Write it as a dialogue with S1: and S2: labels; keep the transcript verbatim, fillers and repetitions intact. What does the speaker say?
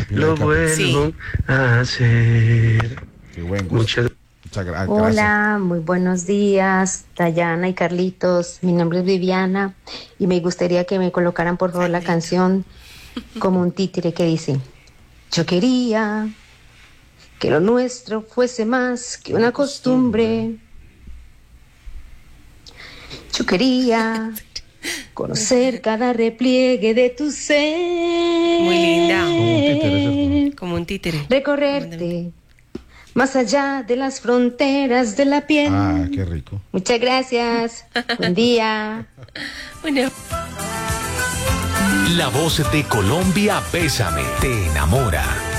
S1: lo vuelvo sí. a hacer.
S2: Qué buen gusto.
S1: Muchas
S2: Muchas gra- gracias.
S3: Hola, muy buenos días, Dayana y Carlitos. Mi nombre es Viviana y me gustaría que me colocaran por favor la canción Como un títere que dice: yo quería que lo nuestro fuese más que una costumbre. Yo quería conocer cada repliegue de tu ser.
S4: Muy linda.
S2: Como un títere, ¿cierto?
S4: Como un títere.
S3: Recorrerte más allá de las fronteras de la piel.
S2: Ah, qué rico.
S3: Muchas gracias. Buen día.
S4: Bueno.
S5: La voz de Colombia, Bésame, te enamora.